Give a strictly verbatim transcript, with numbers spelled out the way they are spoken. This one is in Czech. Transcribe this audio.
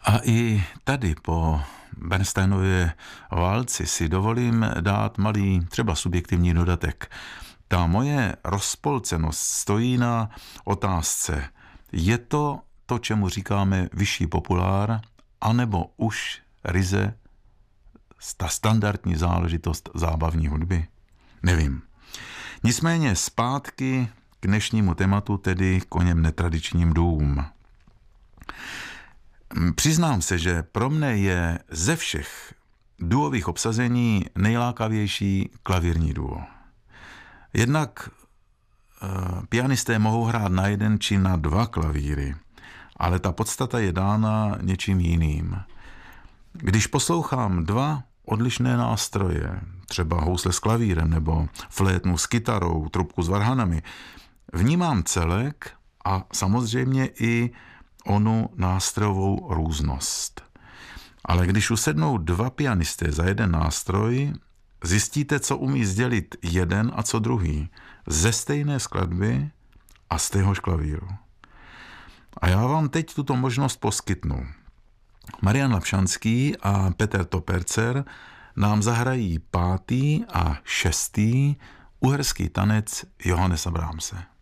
A i tady po Bernsteinově válci si dovolím dát malý, třeba subjektivní dodatek. Ta moje rozpolcenost stojí na otázce, je to to, čemu říkáme vyšší populár, anebo už ryze ta standardní záležitost zábavní hudby? Nevím. Nicméně zpátky k dnešnímu tématu, tedy k oněm netradičním dům. Přiznám se, že pro mne je ze všech duových obsazení nejlákavější klavírní duo. Jednak e, pianisté mohou hrát na jeden či na dva klavíry, ale ta podstata je dána něčím jiným. Když poslouchám dva odlišné nástroje, třeba housle s klavírem nebo flétnu s kytarou, trubku s varhanami, vnímám celek a samozřejmě i onu nástrojovou různost. Ale když usednou dva pianisté za jeden nástroj, zjistíte, co umí sdělit jeden a co druhý ze stejné skladby a z téhož klavíru. A já vám teď tuto možnost poskytnu. Marian Lapšanský a Peter Topercer nám zahrají pátý a šestý uherský tanec Johannesa Brahmse.